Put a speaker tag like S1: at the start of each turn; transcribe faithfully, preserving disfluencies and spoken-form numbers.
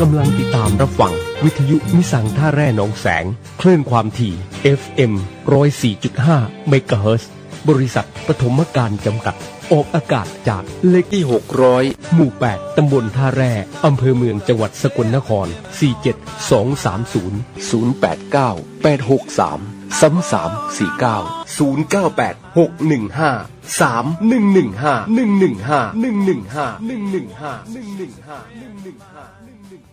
S1: ำลังติดตามรับฟังวิทยุมิสังท่าแร่หนองแสงคลื่นความถี่ เอฟ เอ็ม หนึ่งศูนย์สี่จุดห้า เมกะเฮิรตซ์บริษัทปฐมการจำกัดออกอากาศจากเลขที่หกร้อยหมู่แปดตำบลท่าแร่อำเภอเมืองจังหวัดสกลนครสี่เจ็ดสองสามศูนย์ ศูนย์แปดเก้า แปดหกสาม สามสามสี่เก้า ศูนย์เก้าแปด หกหนึ่งห้า สามหนึ่งหนึ่งห้า หนึ่งหนึ่งห้า หนึ่งหนึ่งห้า หนึ่งหนึ่งห้า หนึ่งหนึ่งห้า หนึ่งหนึ่งห้า